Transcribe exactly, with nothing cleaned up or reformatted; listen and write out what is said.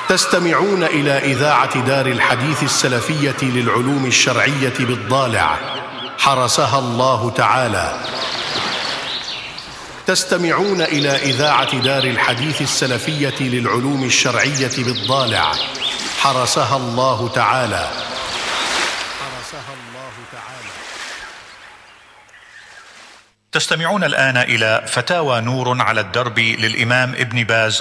تستمعون إلى إذاعة دار الحديث السلفية للعلوم الشرعية بالضالع، حرسها الله تعالى. تستمعون إلى إذاعة دار الحديث السلفية للعلوم الشرعية بالضالع، حرسها الله تعالى. حرسها الله تعالى. تستمعون الآن إلى فتاوى نور على الدرب للإمام ابن باز